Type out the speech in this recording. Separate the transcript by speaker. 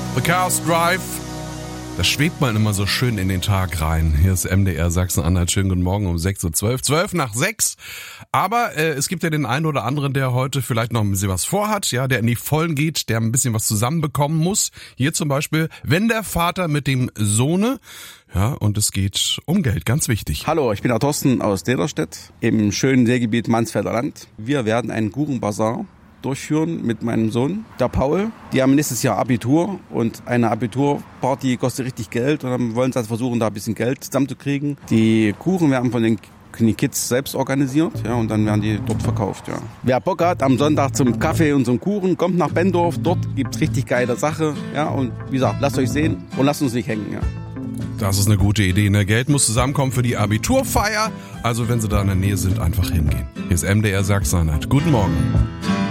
Speaker 1: The Chaos Drive. Das schwebt man immer so schön in den Tag rein. Hier ist MDR Sachsen-Anhalt. Schönen guten Morgen um 6.12 Uhr. 12 nach 6. Aber es gibt ja den einen oder anderen, der heute vielleicht noch ein bisschen was vorhat, ja, der in die Vollen geht, der ein bisschen was zusammenbekommen muss. Hier zum Beispiel, wenn der Vater mit dem Sohne, ja, und es geht um Geld, ganz wichtig.
Speaker 2: Hallo, ich bin der Thorsten aus Dederstedt im schönen Seegebiet Mansfelder Land. Wir werden einen Kuchenbazar durchführen mit meinem Sohn, der Paul. Die haben nächstes Jahr Abitur und eine Abiturparty kostet richtig Geld und dann wollen sie also versuchen, da ein bisschen Geld zusammenzukriegen. Die Kuchen werden von den Kids selbst organisiert, ja, und dann werden die dort verkauft, ja. Wer Bock hat am Sonntag zum Kaffee und zum Kuchen, kommt nach Bendorf, dort gibt's richtig geile Sache, ja, und wie gesagt, lasst euch sehen und lasst uns nicht hängen, ja.
Speaker 1: Das ist eine gute Idee. Ne? Geld muss zusammenkommen für die Abiturfeier. Also wenn Sie da in der Nähe sind, einfach hingehen. Hier ist MDR Sachsen-Anhalt. Guten Morgen.